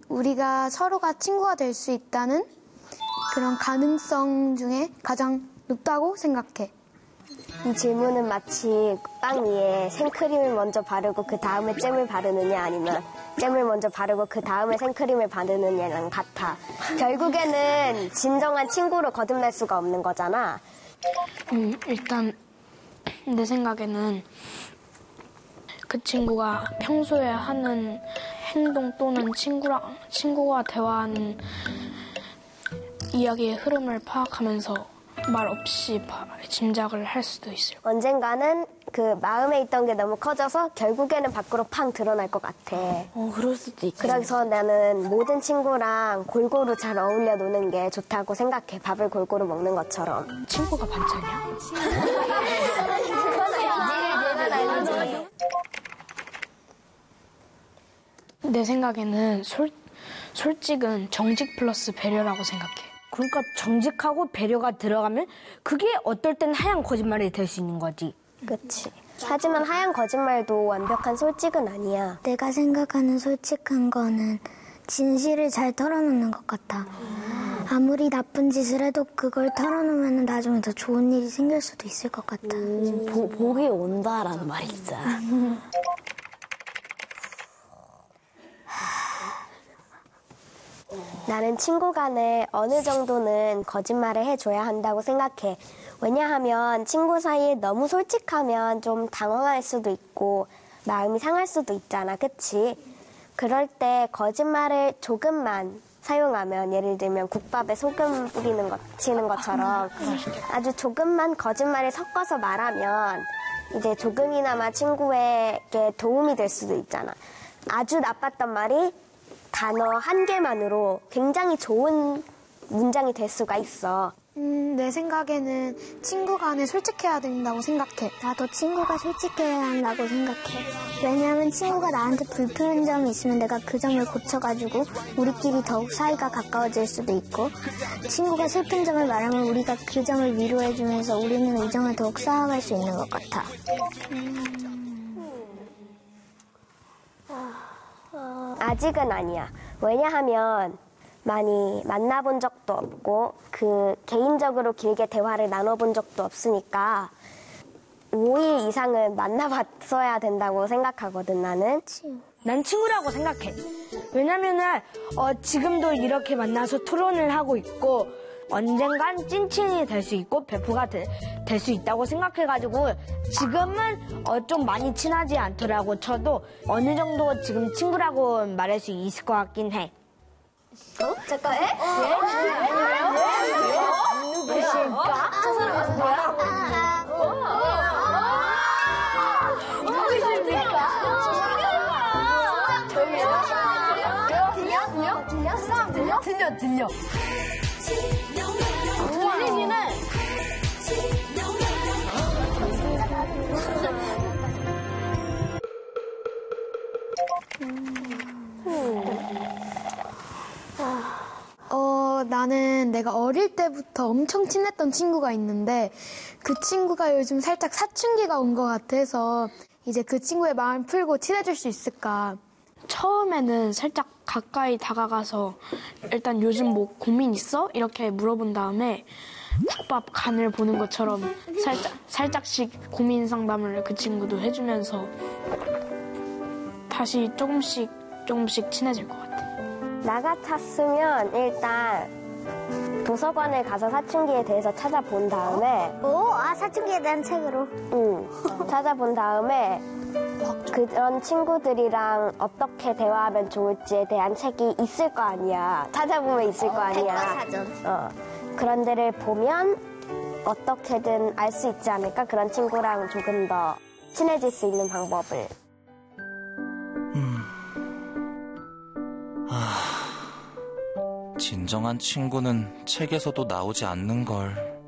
우리가 서로가 친구가 될 수 있다는 그런 가능성 중에 가장 높다고 생각해. 이 질문은 마치 빵 위에 생크림을 먼저 바르고 그 다음에 잼을 바르느냐 아니면 잼을 먼저 바르고 그 다음에 생크림을 바르느냐랑 같아. 결국에는 진정한 친구로 거듭날 수가 없는 거잖아. 일단 내 생각에는 그 친구가 평소에 하는 행동 또는 친구와 대화하는 이야기의 흐름을 파악하면서 말 없이 짐작을 할 수도 있어요. 언젠가는 그 마음에 있던 게 너무 커져서 결국에는 밖으로 팡 드러날 것 같아. 그럴 수도 있지. 그래서 나는 모든 친구랑 골고루 잘 어울려 노는 게 좋다고 생각해. 밥을 골고루 먹는 것처럼. 친구가 반찬이야? 내 생각에는 솔직은 정직 플러스 배려라고 생각해. 그러니까 정직하고 배려가 들어가면 그게 어떨 땐 하얀 거짓말이 될 수 있는 거지. 그치. 하지만 하얀 거짓말도 완벽한 솔직은 아니야. 내가 생각하는 솔직한 거는 진실을 잘 털어놓는 것 같아. 아무리 나쁜 짓을 해도 그걸 털어놓으면 나중에 더 좋은 일이 생길 수도 있을 것 같아. 복이 온다라는 말이 있잖아. 나는 친구 간에 어느 정도는 거짓말을 해줘야 한다고 생각해. 왜냐하면 친구 사이에 너무 솔직하면 좀 당황할 수도 있고 마음이 상할 수도 있잖아, 그치? 그럴 때 거짓말을 조금만 사용하면, 예를 들면 국밥에 소금 치는 것처럼 아주 조금만 거짓말을 섞어서 말하면 이제 조금이나마 친구에게 도움이 될 수도 있잖아. 아주 나빴던 말이 단어 한 개만으로 굉장히 좋은 문장이 될 수가 있어. 내 생각에는 친구 간에 솔직해야 된다고 생각해. 나도 친구가 솔직해야 한다고 생각해. 왜냐하면 친구가 나한테 불편한 점이 있으면 내가 그 점을 고쳐가지고 우리끼리 더욱 사이가 가까워질 수도 있고, 친구가 슬픈 점을 말하면 우리가 그 점을 위로해주면서 우리는 우정을 더욱 쌓아갈 수 있는 것 같아. 아직은 아니야. 왜냐하면 많이 만나본 적도 없고 그 개인적으로 길게 대화를 나눠본 적도 없으니까 5일 이상은 만나봤어야 된다고 생각하거든, 나는. 난 친구라고 생각해. 왜냐면은 지금도 이렇게 만나서 토론을 하고 있고 언젠간 찐친이 될 수 있고 베프가 될 수 있다고 생각해가지고 지금은 좀 많이 친하지 않더라고 쳐도 어느 정도 지금 친구라고 말할 수 있을 것 같긴 해. 잠깐, 에? 누구실까? 저 사람 누구야? 누구십니까? 들려. 들리기는. 나는 내가 어릴 때부터 엄청 친했던 친구가 있는데 그 친구가 요즘 살짝 사춘기가 온 것 같아서 이제 그 친구의 마음을 풀고 친해질 수 있을까. 처음에는 살짝 가까이 다가가서 일단 요즘 뭐 고민 있어? 이렇게 물어본 다음에 국밥 간을 보는 것처럼 살짝씩 고민 상담을 그 친구도 해주면서 다시 조금씩 친해질 것 같아. 나 같았으면 일단 도서관에 가서 사춘기에 대해서 찾아본 다음에 사춘기에 대한 책으로? 찾아본 다음에 그런 친구들이랑 어떻게 대화하면 좋을지에 대한 책이 있을 거 아니야. 찾아보면 있을 거 아니야. 백과사전. 그런 데를 보면 어떻게든 알 수 있지 않을까? 그런 친구랑 조금 더 친해질 수 있는 방법을. 진정한 친구는 책에서도 나오지 않는 걸.